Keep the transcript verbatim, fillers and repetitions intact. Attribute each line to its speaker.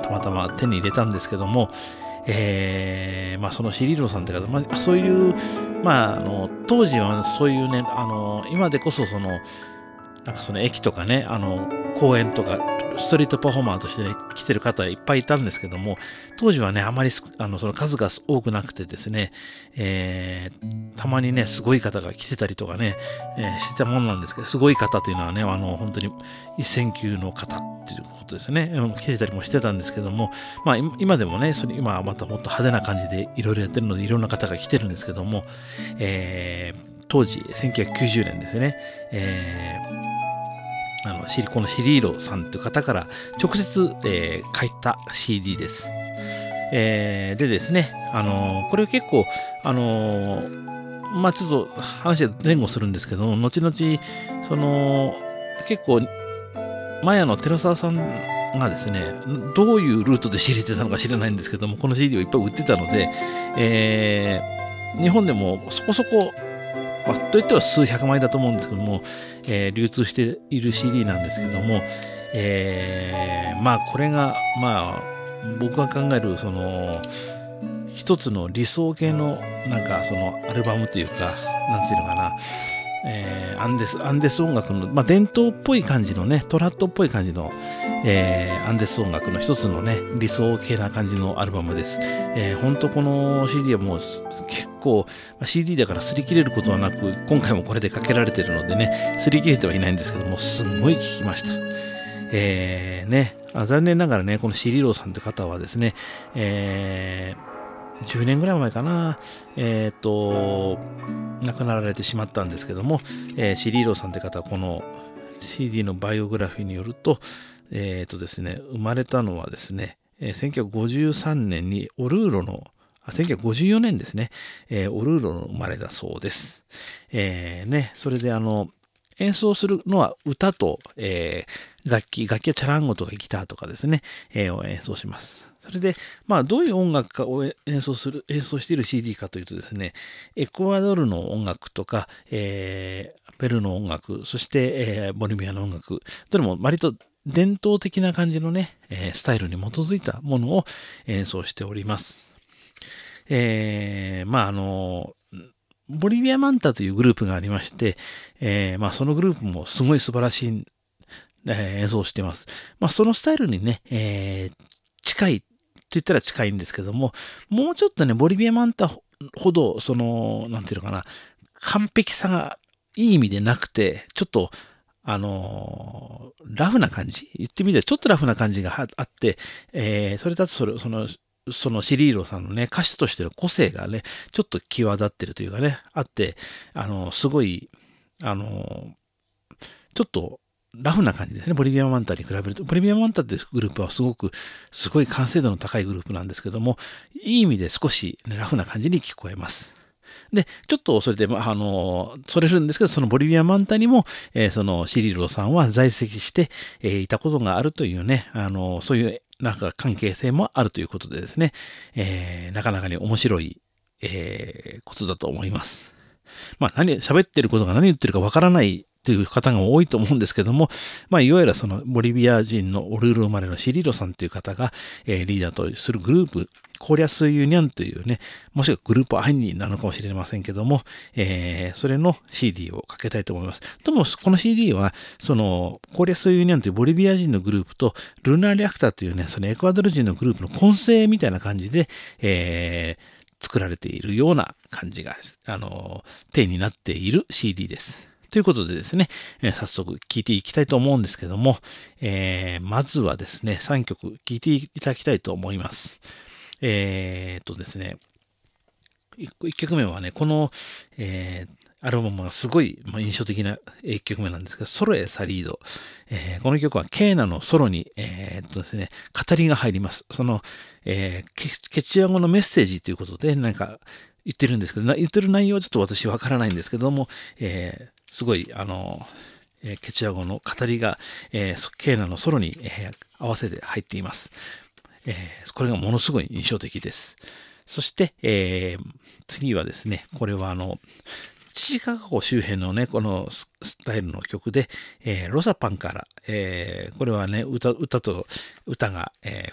Speaker 1: たまたま手に入れたんですけども、えー、まあそのシリーロさんって方、まあ、そういう、まあ、あの当時はそういうね、あの今でこそそのなんかその駅とかね、あの公園とかストリートパフォーマーとして、ね、来てる方いっぱいいたんですけども、当時はねあまりあのその数が多くなくてですね、えー、たまにねすごい方が来てたりとかね、えー、してたもんなんですけど、すごい方というのはね、あの本当に一線級の方っていうことですね、来てたりもしてたんですけども、まあ今でもね、それ今はまたもっと派手な感じでいろいろやってるのでいろんな方が来てるんですけども、えー、当時せんきゅうひゃくきゅうじゅうねんですね、えーあのシリこのシリーロさんという方から直接、えー、書いた シーディー です。えー、でですね、あのー、これ結構、あのー、まあちょっと話は前後するんですけど、後々、その、結構、マヤの寺澤さんがですね、どういうルートで仕入れてたのか知らないんですけども、この シーディー をいっぱい売ってたので、えー、日本でもそこそこ、まあ、といっては数百枚だと思うんですけども、えー、流通している シーディー なんですけども、えー、まあこれがまあ僕が考えるその一つの理想系のなんかそのアルバムというか、なんていうのかな、えー、アンデスアンデス音楽の、まあ、伝統っぽい感じのね、トラットっぽい感じの、えー、アンデス音楽の一つのね理想系な感じのアルバムです。えー、本当この シーディー はもう結構 シーディー だから擦り切れることはなく、今回もこれでかけられてるのでね、擦り切れてはいないんですけども、すんごい聴きました。えー、ね、あ残念ながらね、このシリローさんって方はですね、えー、じゅうねんぐらい前かな、えっ、ー、と、亡くなられてしまったんですけども、えー、シリローさんって方はこの シーディー のバイオグラフィーによると、えっ、ー、とですね、生まれたのはですね、せんきゅうひゃくごじゅうさんねんにオルーロのせんきゅうひゃくごじゅうよねんですね、えー、オルーロの生まれだそうです。えー、ね、それであの、演奏するのは歌と、えー、楽器、楽器はチャランゴとかギターとかですね、えー、を演奏します。それで、まあ、どういう音楽かを演奏する、演奏している シーディー かというとですね、エクアドルの音楽とか、えー、ペルーの音楽、そして、えー、ボリビアの音楽、どれも割と伝統的な感じのね、えー、スタイルに基づいたものを演奏しております。えー、まあ、あの、ボリビアマンタというグループがありまして、えー、まあ、そのグループもすごい素晴らしい、えー、演奏をしています。まあ、そのスタイルにね、えー、近いと言ったら近いんですけども、もうちょっとね、ボリビアマンタほど、その、なんていうのかな、完璧さがいい意味でなくて、ちょっと、あのー、ラフな感じ、言ってみたらちょっとラフな感じがあって、えー、それだとそれ、その、そのシリーロさんのね、歌手としての個性がね、ちょっと際立ってるというかね、あって、あの、すごい、あの、ちょっとラフな感じですね、ボリビアマンタに比べると。ボリビアマンタってグループはすごく、すごい完成度の高いグループなんですけども、いい意味で少し、ね、ラフな感じに聞こえます。で、ちょっとそれで、まあ、あの、それるんですけど、そのボリビアマンタにも、えー、そのシリーロさんは在籍して、えー、いたことがあるというね、あの、そういうなんか関係性もあるということでですね、えー、なかなかに面白い、えー、ことだと思います。まあ、何、喋ってることが何言ってるかわからないという方が多いと思うんですけども、まあ、いわゆるそのボリビア人のオルール生まれのシリーロさんという方が、えー、リーダーとするグループ、コリャスユニャンというね、もしくはグループ愛になるのかもしれませんけども、えー、それの シーディー をかけたいと思います。でも、この シーディー は、その、コリャスユニャンというボリビア人のグループと、ルナーリアクターというね、そのエクアドル人のグループの混成みたいな感じで、えー、作られているような感じが、あの、体になっている シーディー です。ということでですね、えー、早速聴いていきたいと思うんですけども、えー、まずはですね、さんきょく聴いていただきたいと思います。えー、っとですね、いっきょくめはね、この、えー、アルバムがすごい印象的ないっきょくめなんですが、ソロエサリード。えー、この曲はケーナのソロに、えー、っとですね、語りが入ります。その、えー、ケチア語のメッセージということで、なんか言ってるんですけど、言ってる内容はちょっと私わからないんですけども、えー、すごい、あの、えー、ケチア語の語りが、えー、ケーナのソロに、えー、合わせて入っています。えー、これがものすごい印象的です。そして、えー、次はですね、これはあの、チチカカ湖周辺のね、このスタイルの曲で、えー、ロサパンから、えー、これはね、歌、歌と歌が、えー、